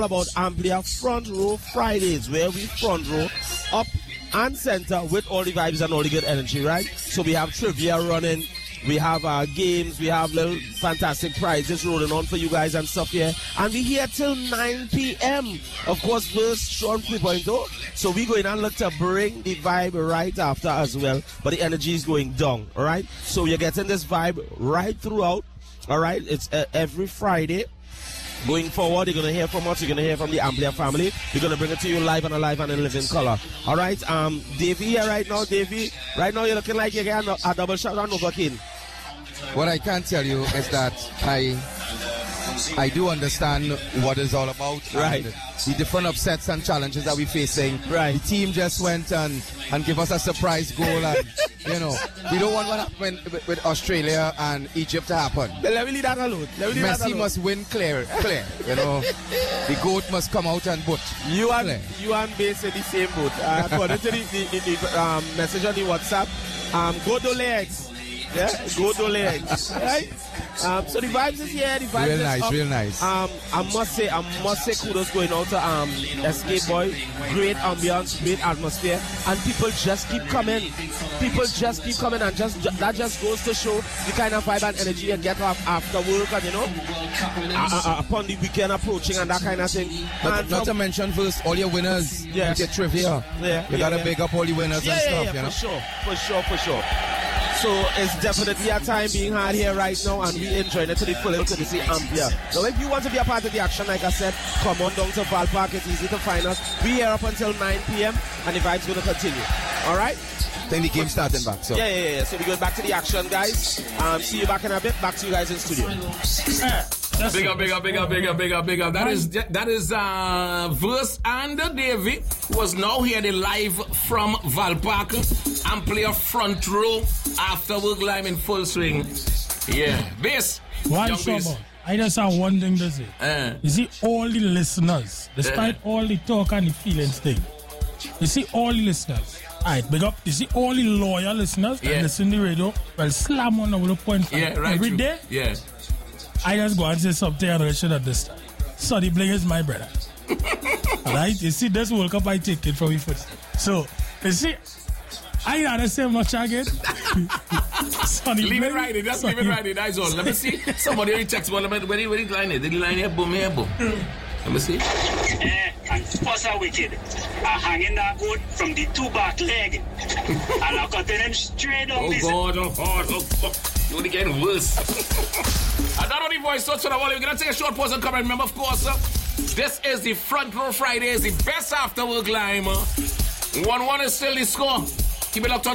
about Amplia Front Row Fridays, where we front row up and center with all the vibes and all the good energy, right? So we have trivia running, we have games, we have little fantastic prizes rolling on for you guys and stuff here. And we're here till 9 p.m. Of course, first Sean 3.0. So we're going and look to bring the vibe right after as well. But the energy is going down, all right? So you're getting this vibe right throughout, all right? It's every Friday. Going forward, you're going to hear from us. You're going to hear from the Amplia family. We're going to bring it to you live and alive and in living color. All right. Davey here right now. Davey, right now you're looking like you're getting a double shot on Novocaine. What I can tell you is that I do understand what it's all about. Right. The different upsets and challenges that we're facing. Right. The team just went and give us a surprise goal. And, you know, we don't want what happened with Australia and Egypt to happen. Let me leave that alone. Messi must win clear. You know, the goat must come out and boot. You and Base in the same boat. According to the message on the WhatsApp, go to legs. Yeah, go to legs. Right? So the vibes is here. The vibes is up. Real nice. I must say kudos going out to SK Boy. Great ambience, great atmosphere, and people just keep coming. People just keep coming, and that just goes to show the kind of vibe and energy you get after work, and you know, upon the weekend approaching and that kind of thing. Not to mention first all your winners. Yeah. With your trivia. Yeah. You gotta big up all the winners and stuff. Yeah, you know? For sure. So it's definitely a time being had here right now, and we enjoying it to the full courtesy Amplia. Now if you want to be a part of the action, like I said, come on down to Val Park. It's easy to find us. We're here up until 9 p.m. and the vibe's going to continue. Alright? Then the game starting back. So Yeah. So we're going back to the action, guys. See you back in a bit. Back to you guys in studio. Big up. That is Verse and Davey was now here the live from Val Park. Amplia Front Row after work live in full swing. Yeah. Bass. One summer. I just have one thing to say. You see all the listeners, despite all the talk and the feelings thing, you see all the listeners. Alright, big up. You see all the loyal listeners that listen to the radio, well, slam on the point. Yeah, right. Every day. Yeah. I just go and say something and I should understand. Sonny Bling is my brother. Alright, you see, this World Cup I take it from you first. So, you see, I gotta say much again. Sonny Leave Bling. it right. Just leave it right. That's all. Let me see. Somebody already text one. Where he line it? Did he line here? Boom, here, boom. Let me see. And first are wicked. I hanging that goat from the two back leg. And I cut him straight up. Oh God. You're only getting worse. I don't know the voice touch on the wall. We're going to take a short pause and come and remember, of course, this is the Front Row Fridays, the best after work lime. 1-1 is still the score. Keep it locked on.